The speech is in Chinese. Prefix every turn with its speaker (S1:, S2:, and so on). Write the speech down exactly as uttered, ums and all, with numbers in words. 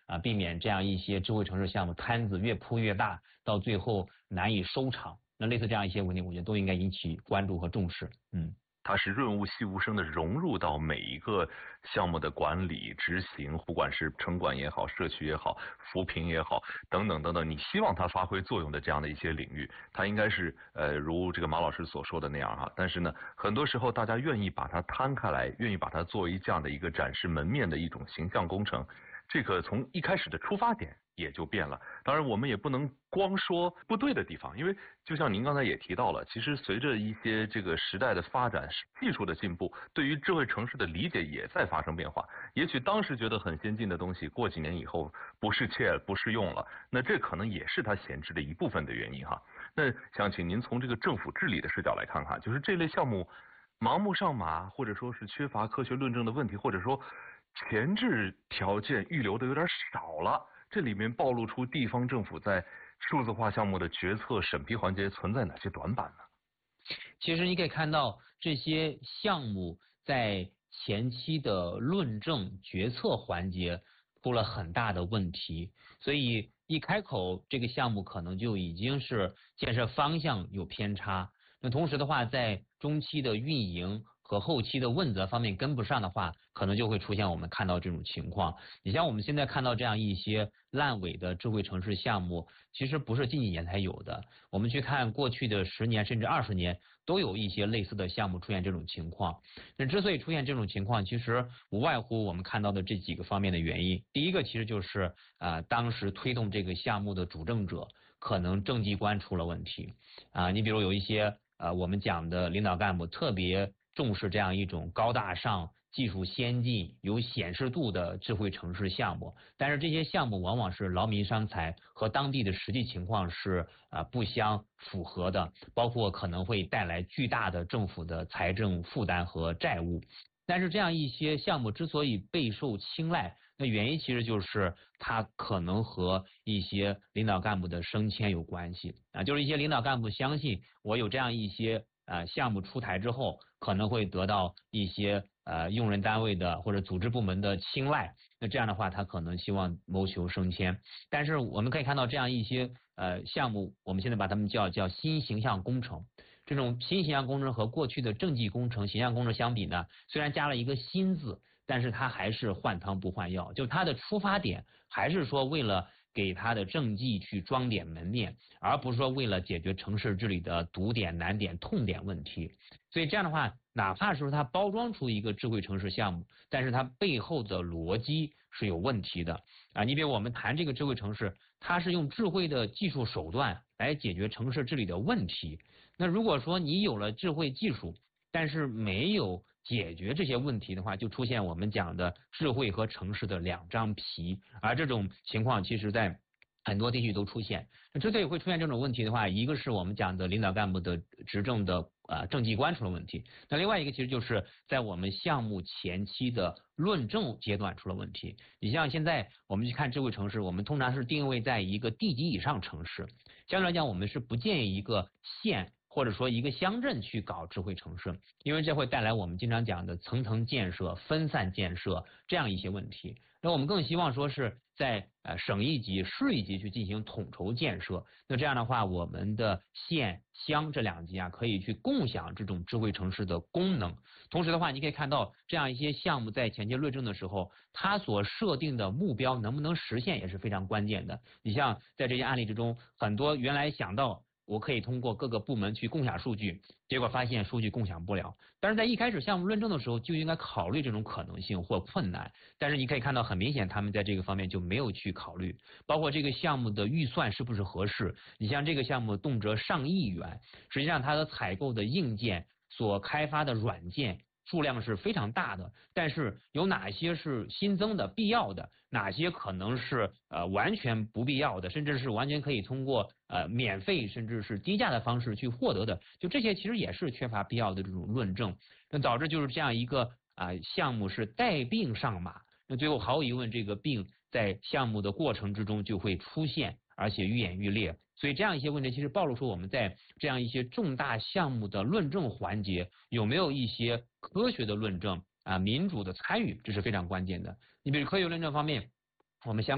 S1: 啊，避免这样一些智慧城市项目摊子越铺越大，到最后难以收场。那类似这样一些问题，我觉得都应该引起关注和重视。嗯。
S2: 它是润物细无声的融入到每一个项目的管理执行，不管是城管也好，社区也好，扶贫也好，等等等等，你希望它发挥作用的这样的一些领域，它应该是呃如这个马老师所说的那样哈。但是呢，很多时候大家愿意把它摊开来，愿意把它作为这样的一个展示门面的一种形象工程，这个从一开始的出发点也就变了。当然我们也不能光说不对的地方，因为就像您刚才也提到了，其实随着一些这个时代的发展，技术的进步，对于智慧城市的理解也在发生变化。也许当时觉得很先进的东西，过几年以后不适切不适用了，那这可能也是它闲置的一部分的原因哈。那想请您从这个政府治理的视角来看看，就是这类项目盲目上马，或者说是缺乏科学论证的问题，或者说前置条件预留的有点少了，这里面暴露出地方政府在数字化项目的决策审批环节存在哪些短板呢？
S1: 其实你可以看到这些项目在前期的论证决策环节出了很大的问题，所以一开口这个项目可能就已经是建设方向有偏差。那同时的话，在中期的运营和后期的问责方面跟不上的话，可能就会出现我们看到这种情况。你像我们现在看到这样一些烂尾的智慧城市项目，其实不是近几年才有的。我们去看过去的十年甚至二十年，都有一些类似的项目出现这种情况。那之所以出现这种情况，其实无外乎我们看到的这几个方面的原因。第一个其实就是呃，当时推动这个项目的主政者可能政绩观出了问题啊、呃。你比如有一些呃，我们讲的领导干部特别重视这样一种高大上、技术先进、有显示度的智慧城市项目，但是这些项目往往是劳民伤财，和当地的实际情况是啊、呃、不相符合的，包括可能会带来巨大的政府的财政负担和债务。但是这样一些项目之所以备受青睐，那原因其实就是它可能和一些领导干部的升迁有关系啊，就是一些领导干部相信我有这样一些呃项目出台之后，可能会得到一些呃用人单位的或者组织部门的青睐，那这样的话他可能希望谋求升迁。但是我们可以看到这样一些呃项目，我们现在把它们叫叫新形象工程。这种新形象工程和过去的政绩工程、形象工程相比呢，虽然加了一个新字，但是它还是换汤不换药，就它的出发点还是说为了给它的政绩去装点门面，而不是说为了解决城市治理的堵点、难点、痛点问题。所以这样的话，哪怕是说它包装出一个智慧城市项目，但是它背后的逻辑是有问题的啊。你比如我们谈这个智慧城市，它是用智慧的技术手段来解决城市治理的问题。那如果说你有了智慧技术，但是没有解决这些问题的话，就出现我们讲的智慧和城市的两张皮，而这种情况其实在很多地区都出现。那之所以会出现这种问题的话，一个是我们讲的领导干部的执政的呃政绩观出了问题，那另外一个其实就是在我们项目前期的论证阶段出了问题。你像现在我们去看智慧城市，我们通常是定位在一个地级以上城市，相对来讲我们是不建议一个县或者说一个乡镇去搞智慧城市，因为这会带来我们经常讲的层层建设、分散建设这样一些问题。那我们更希望说是在呃省一级、市一级去进行统筹建设。那这样的话，我们的县、乡这两级啊，可以去共享这种智慧城市的功能。同时的话，你可以看到这样一些项目在前期论证的时候，它所设定的目标能不能实现也是非常关键的。你像在这些案例之中，很多原来想到我可以通过各个部门去共享数据，结果发现数据共享不了。但是在一开始项目论证的时候就应该考虑这种可能性或困难，但是你可以看到很明显他们在这个方面就没有去考虑，包括这个项目的预算是不是合适。你像这个项目动辄上亿元，实际上它的采购的硬件所开发的软件数量是非常大的，但是有哪些是新增的必要的，哪些可能是呃完全不必要的，甚至是完全可以通过呃免费甚至是低价的方式去获得的，就这些其实也是缺乏必要的这种论证，那导致就是这样一个啊、呃、项目是带病上马，那最后毫无疑问这个病在项目的过程之中就会出现，而且愈演愈烈。所以这样一些问题其实暴露出我们在这样一些重大项目的论证环节有没有一些科学的论证啊，民主的参与，这是非常关键的。你比如科学论证方面，我们相